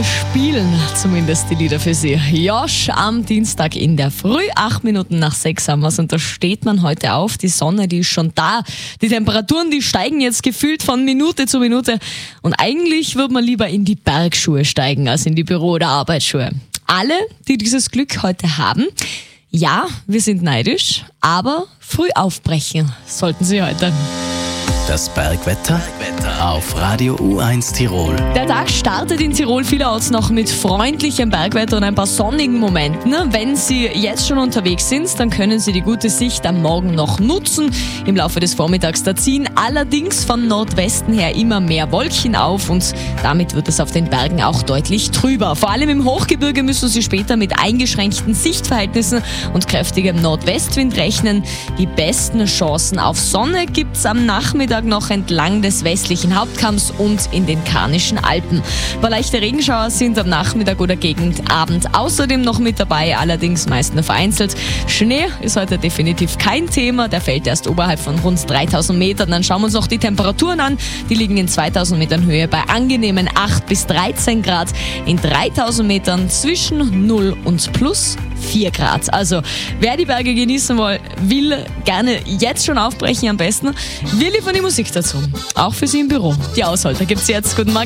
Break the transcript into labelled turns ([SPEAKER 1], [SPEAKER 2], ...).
[SPEAKER 1] spielen zumindest die Lieder für Sie. Josh am Dienstag in der Früh, 8 Minuten nach 6 haben wir's und da steht man heute auf. Die Sonne, die ist schon da. Die Temperaturen, die steigen jetzt gefühlt von Minute zu Minute. Und eigentlich würde man lieber in die Bergschuhe steigen als in die Büro- oder Arbeitsschuhe. Alle, die dieses Glück heute haben, ja, wir sind neidisch, aber früh aufbrechen sollten Sie heute.
[SPEAKER 2] Das Bergwetter auf Radio U1 Tirol.
[SPEAKER 1] Der Tag startet in Tirol vielerorts noch mit freundlichem Bergwetter und ein paar sonnigen Momenten. Wenn Sie jetzt schon unterwegs sind, dann können Sie die gute Sicht am Morgen noch nutzen. Im Laufe des Vormittags da ziehen allerdings von Nordwesten her immer mehr Wolken auf und damit wird es auf den Bergen auch deutlich trüber. Vor allem im Hochgebirge müssen Sie später mit eingeschränkten Sichtverhältnissen und kräftigem Nordwestwind rechnen. Die besten Chancen auf Sonne gibt's am Nachmittag noch entlang des westlichen Hauptkamms und in den Karnischen Alpen. Ein paar leichte Regenschauer sind am Nachmittag oder gegen Abend außerdem noch mit dabei, allerdings meist nur vereinzelt. Schnee ist heute definitiv kein Thema, der fällt erst oberhalb von rund 3000 Metern. Dann schauen wir uns noch die Temperaturen an. Die liegen in 2000 Metern Höhe bei angenehmen 8 bis 13 Grad, in 3000 Metern zwischen 0 und plus 4 Grad. Also wer die Berge genießen will, gerne jetzt schon aufbrechen am besten. Wir liefern die Musik dazu, auch für Sie im Büro. Die Ausholter gibt's jetzt. Guten Morgen.